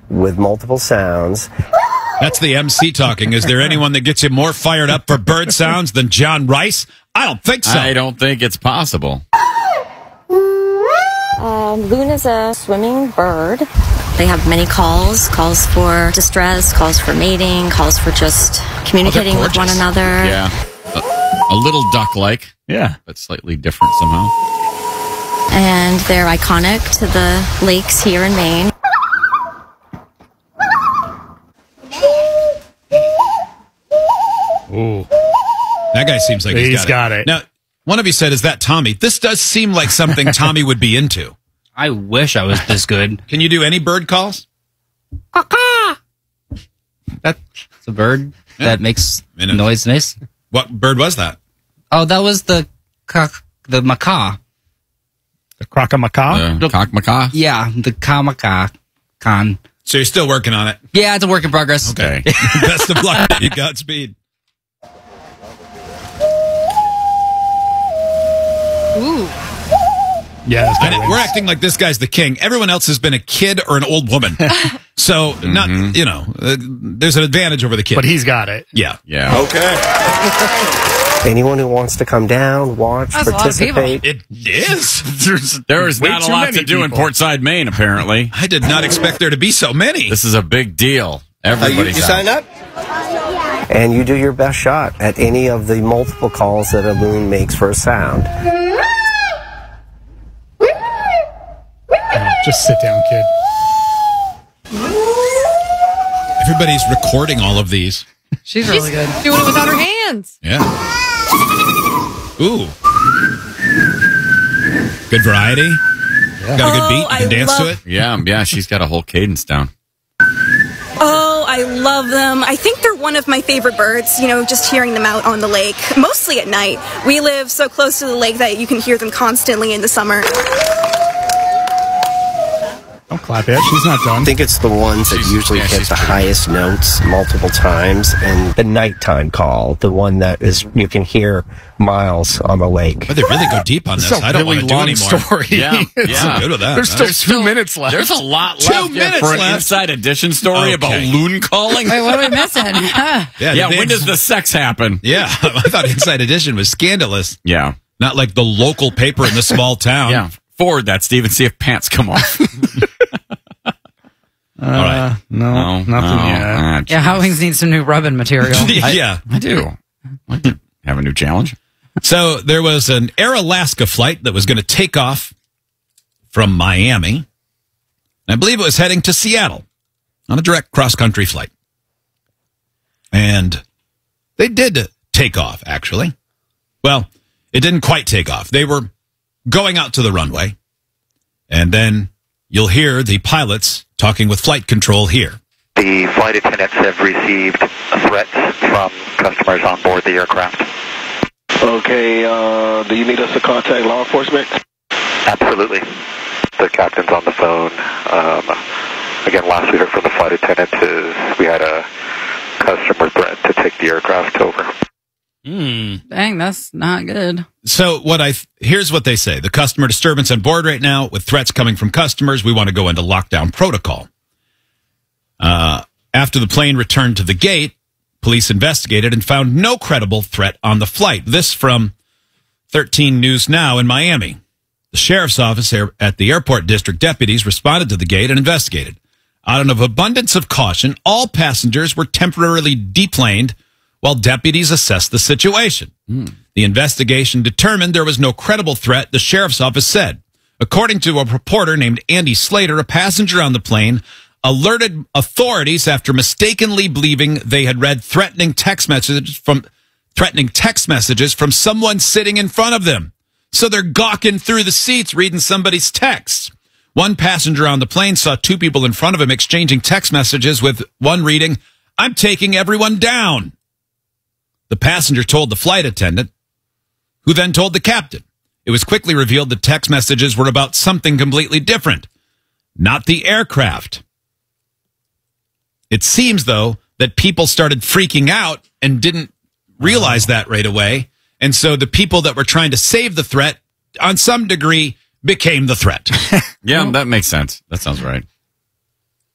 with multiple sounds. That's the MC talking. Is there anyone that gets you more fired up for bird sounds than John Rice? I don't think so. I don't think it's possible. Loon is a swimming bird. They have many calls for distress, calls for mating, calls for just communicating with one another. Yeah. A little duck-like. Yeah. But slightly different somehow. And they're iconic to the lakes here in Maine. Ooh. That guy seems like he's got it. Now, one of you said, is that Tommy? This does seem like something Tommy would be into. I wish I was this good. Can you do any bird calls? That's a bird that makes noise. Nice. What bird was that? Oh, that was the macaw. The croc-a-macaw? The cock-macaw? Yeah, the ka-macaw. Con. So you're still working on it? Yeah, it's a work in progress. Okay. Best of luck. You Godspeed. Ooh. Yeah, we're acting like this guy's the king. Everyone else has been a kid or an old woman. So, there's an advantage over the kid. But he's got it. Yeah. Yeah. Okay. Anyone who wants to come down, watch, participate. It is. There is not a lot to do in Portside, Maine, apparently. I did not expect there to be so many. This is a big deal. Everybody's you sign up? And you do your best shot at any of the multiple calls that a loon makes for a sound. Just sit down, kid. Everybody's recording all of these. She's really good. Doing it without her hands. Yeah. Ooh. Good variety. Yeah. Got a good beat. You can dance to it. Yeah, she's got a whole cadence down. Oh, I love them. I think they're one of my favorite birds, just hearing them out on the lake, mostly at night. We live so close to the lake that you can hear them constantly in the summer. Don't clap yet. She's not done. I think it's the ones that usually hit the highest notes multiple times, and the nighttime call, the one that is you can hear miles on the lake. But they really go deep on this. I don't want to do anymore. Story. Yeah. I'm good with that. There's still 2 minutes left. There's a lot left 2 minutes for an left. Inside Edition story about loon calling. Wait, what are we missing? Yeah, when does the sex happen? Yeah, I thought Inside Edition was scandalous. Yeah. Not like the local paper in the small town. Yeah. Forward that, Steve, and see if pants come off. All right. No, nothing yet. Yeah, Hot Wings needs some new rubbing material. Yeah. I do. I could have a new challenge. So there was an Air Alaska flight that was going to take off from Miami. I believe it was heading to Seattle on a direct cross-country flight. And they did take off, actually. Well, it didn't quite take off. They were going out to the runway, and then you'll hear the pilots talking with flight control here. The flight attendants have received threats from customers on board the aircraft. Okay, do you need us to contact law enforcement? Absolutely. The captain's on the phone. Again, last we heard from the flight attendants is we had a customer threat to take the aircraft over. Dang, that's not good. So here's what they say. The customer disturbance on board right now with threats coming from customers. We want to go into lockdown protocol. After the plane returned to the gate, police investigated and found no credible threat on the flight. This from 13 News Now in Miami. The sheriff's office at the airport district deputies responded to the gate and investigated. Out of abundance of caution, all passengers were temporarily deplaned while deputies assessed the situation. The investigation determined there was no credible threat, the sheriff's office said. According to a reporter named Andy Slater, a passenger on the plane alerted authorities after mistakenly believing they had read threatening text messages from someone sitting in front of them. So they're gawking through the seats reading somebody's texts. One passenger on the plane saw two people in front of him exchanging text messages with one reading, "I'm taking everyone down." The passenger told the flight attendant, who then told the captain. It was quickly revealed the text messages were about something completely different, not the aircraft. It seems, though, that people started freaking out and didn't realize that right away. And so the people that were trying to save the threat, on some degree, became the threat. Yeah, that makes sense. That sounds right.